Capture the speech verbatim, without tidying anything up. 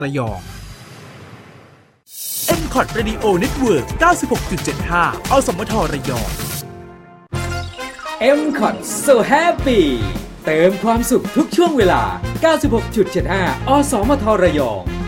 ระยอง เอ็ม คอท Radio Network เก้าสิบหกจุดเจ็ดห้า อสมทระยองเอ็ม คอท So Happy เติมความสุขทุกช่วงเวลา เก้าสิบหกจุดเจ็ดห้า อสมทระยอง